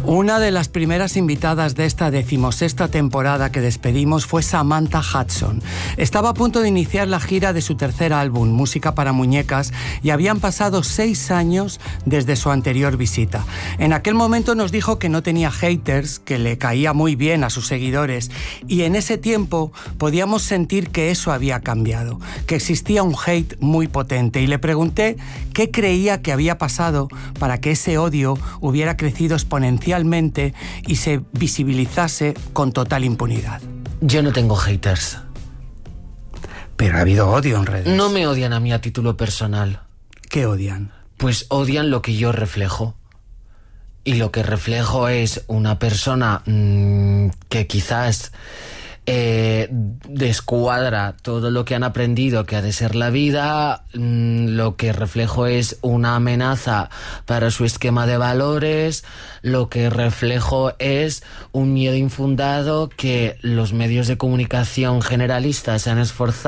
Una de las primeras invitadas de esta 16ª temporada que despedimos fue Samantha Hudson. Estaba a punto de iniciar la gira de su tercer álbum, Música para Muñecas, y habían pasado 6 años desde su anterior visita. En aquel momento nos dijo que no tenía haters, que le caía muy bien a sus seguidores, y en ese tiempo podíamos sentir que eso había cambiado, que existía un hate muy potente, y le pregunté qué creía que había pasado para que ese odio hubiera crecido exponencialmente y se visibilizase con total impunidad. Yo no tengo haters. Pero ha habido odio en redes. No me odian a mí a título personal. ¿Qué odian? Pues odian lo que yo reflejo. Y lo que reflejo es una persona que quizás descuadra todo lo que han aprendido que ha de ser la vida. Lo que reflejo es una amenaza para su esquema de valores. Lo que reflejo es un miedo infundado que los medios de comunicación generalistas se han esforzado